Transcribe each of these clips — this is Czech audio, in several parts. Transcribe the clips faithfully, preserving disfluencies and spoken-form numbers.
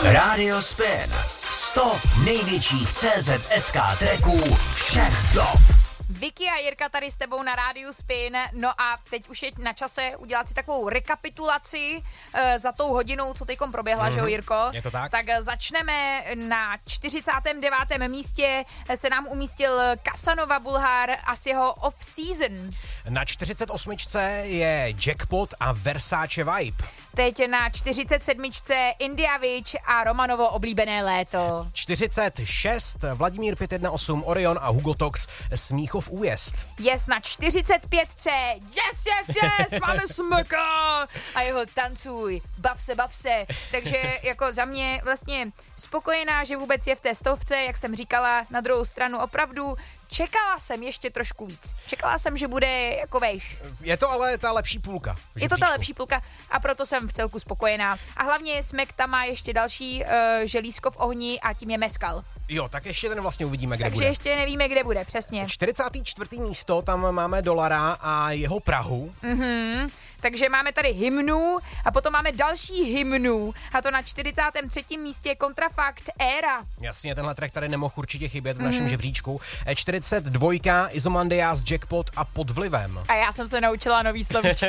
Radio Spin. sto největších C Z S K tracků všech dob. Vicky a Jirka tady s tebou na Rádiu Spin. No a teď už je na čase udělat si takovou rekapitulaci uh, za tou hodinou, co teďkom proběhla, mm-hmm. že jo, Jirko? Je to tak? Tak začneme na čtyřicátém devátém místě. Se nám umístil Casanova Bulhár a s jeho Off-Season. Na čtyřicet osmičce je Jackpot a Versace Vibe. Teď na čtyřicet sedmičce India Witch a Romanovo Oblíbené léto. čtyřicet šest Vladimír pět jedna osm Orion a Hugo Tox Smíchov újezd. Yes, na čtyřicet pět yes, yes, yes, máme smrka a jeho tancuj, bav se, bav se. Takže jako za mě vlastně spokojená, že vůbec je v té stovce, jak jsem říkala, na druhou stranu opravdu čekala jsem ještě trošku víc. Čekala jsem, že bude jako vejš. Je to ale ta lepší půlka. Je to ta lepší půlka a proto jsem v celku spokojená. A hlavně Smek tam má ještě další uh, želízko v ohni a tím je Mezcal. Jo, tak ještě ten vlastně uvidíme, kde Takže bude. Takže ještě nevíme, kde bude, přesně. čtyřicáté čtvrté místo, tam máme Dolara a jeho Prahu. Mhm. Takže máme tady hymnu a potom máme další hymnu a to na čtyřicátém třetím místě Kontrafakt Éra. Jasně, tenhle track tady nemohl určitě chybět v našem mm. žebříčku. čtyřicet dva Izomandias Jackpot a Pod vlivem. A já jsem se naučila nový slovíčko.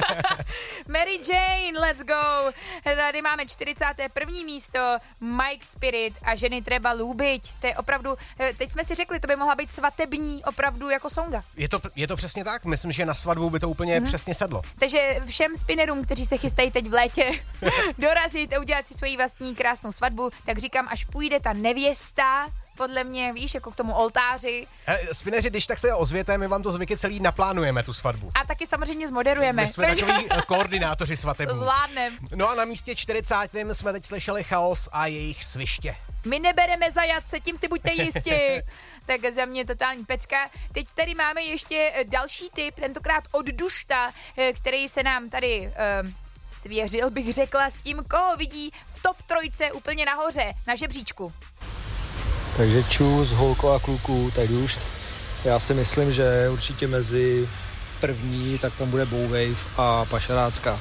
Mary Jane, let's go. Tady máme čtyřicáté první místo Mike Spirit a Ženy treba lúbiť. To je opravdu, teď jsme si řekli, to by mohla být svatební opravdu jako songa. Je to, je to přesně tak? Myslím, že na svatbu by to úplně mm. přesně sedlo. Takže všem spinnerům, kteří se chystají teď v létě dorazit a udělat si svoji vlastní krásnou svatbu, tak říkám, až půjde ta nevěsta, podle mě, víš, jako k tomu oltáři. He, spineři, když tak se ozvěte, my vám to zvyky celý naplánujeme, tu svatbu. A taky samozřejmě zmoderujeme. My jsme takový koordinátoři svatebů. To zvládnem. No a na místě čtyřicátém jsme teď slyšeli Chaos a jejich Sviště. My nebereme zajatce, tím si buďte jistí. Tak za mě totální pecka. Teď tady máme ještě další tip, tentokrát od Dušta, který se nám tady uh, svěřil, bych řekla, s tím, koho vidí v top trojce úplně nahoře na žebříčku. Takže čus, holko a kluků, tak Dušt. Já si myslím, že určitě mezi první, tak tam bude Bowwave a Pašerácka.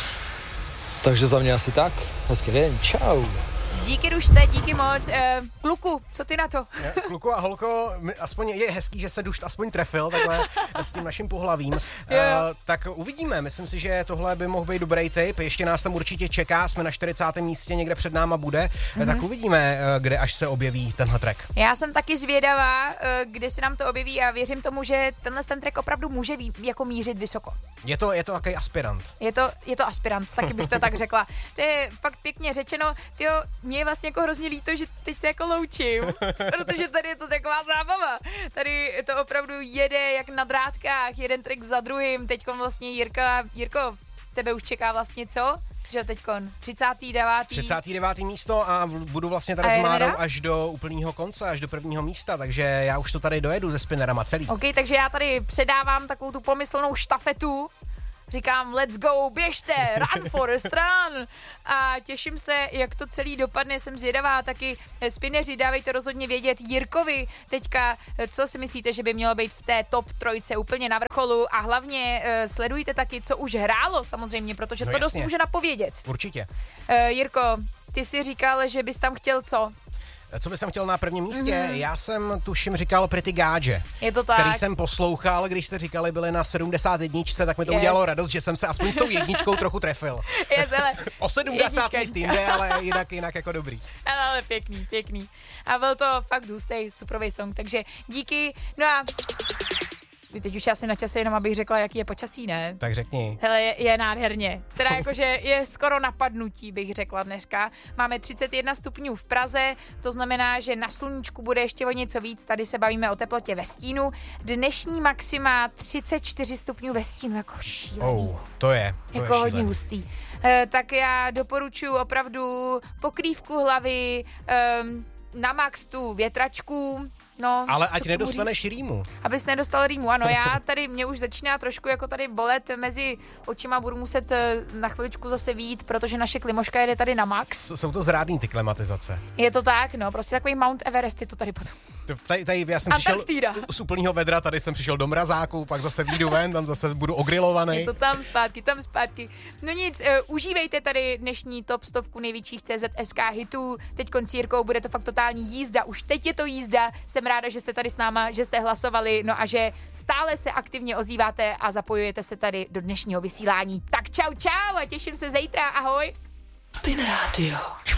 Takže za mě asi tak. Hezký den, čau. Díky Dušte, díky moc. E, kluku, co ty na to? Kluku a holko, aspoň je hezký, že se Dušt aspoň trefil takhle s tím naším pohlavím. E, tak uvidíme, myslím si, že tohle by mohl být dobrý tip. Ještě nás tam určitě čeká, jsme na čtyřicátém místě, někde před náma bude. Mm-hmm. Tak uvidíme, kde až se objeví tenhle track. Já jsem taky zvědavá, kde se nám to objeví a věřím tomu, že tenhle ten track opravdu může jako mířit vysoko. Je to, je to takový aspirant. Je to, je to aspirant, taky bych to tak řekla. To je fakt pěkně řečeno. Tyjo, mě je vlastně jako hrozně líto, že teď se jako loučím, protože tady je to taková zábava. Tady to opravdu jede jak na drátkách, jeden track za druhým. Teďkon vlastně Jirka, Jirko, tebe už čeká vlastně co? Že teďkon třicáté deváté třicáté deváté místo a budu vlastně tady s Mádou až do úplného konce, až do prvního místa, takže já už to tady dojedu se spinnerama celý. OK, takže já tady předávám takovou tu pomyslnou štafetu. Říkám, let's go, běžte, run Forest, run. A těším se, jak to celý dopadne, jsem zvědavá, taky spineři, dávejte rozhodně vědět Jirkovi teďka, co si myslíte, že by mělo být v té top trojce úplně na vrcholu a hlavně uh, sledujte taky, co už hrálo samozřejmě, protože no to jasně. dost může napovědět. Určitě. Uh, Jirko, ty jsi říkal, že bys tam chtěl co? Co bych jsem chtěl na prvním místě? Mm-hmm. Já jsem tuším říkal Pretty Gage. Je to tak. Který jsem poslouchal, když jste říkali, byli na sedmdesát jedna, tak mi to yes. udělalo radost, že jsem se aspoň s tou jedničkou trochu trefil. Yes, ale o sedmdesát míst jinde, ale jinak, jinak jako dobrý. Ale, ale pěkný, pěkný. A byl to fakt hustý, superový song, takže díky. No a teď už asi na čase jenom, abych řekla, jaký je počasí, ne? Tak řekni. Hele, je, je nádherně. Teda jakože je skoro napadnutí, bych řekla dneska. Máme třicet jedna stupňů v Praze, to znamená, že na sluníčku bude ještě o něco víc. Tady se bavíme o teplotě ve stínu. Dnešní maxima třicet čtyři stupňů ve stínu, jako šílený. Oh, to je. To jako je hodně šílený. hustý. E, tak já doporučuji opravdu pokrývku hlavy, e, na max tu větračku. No, ale ať nedostaneš říct? rýmu. Abys nedostal rýmu, ano, já tady, mě už začíná trošku jako tady bolet mezi očima, budu muset na chviličku zase vyjít, protože naše klimoška jede tady na max. S- jsou to zrádný ty klimatizace. Je to tak, no, prostě takový Mount Everest je to tady potom. Tady, tady já jsem Antarktida. přišel z úplného vedra, tady jsem přišel do mrazáku, pak zase výjdu ven, tam zase budu ogrilovaný. Je to tam zpátky, tam zpátky. No nic, uh, užívejte tady dnešní top stovku největších C Z S K hitů. Teď koncírkou bude to fakt totální jízda. Už teď je to jízda. Jsem ráda, že jste tady s náma, že jste hlasovali, no a že stále se aktivně ozýváte a zapojujete se tady do dnešního vysílání. Tak čau, čau a těším se zítra. Ahoj. Spin Radio.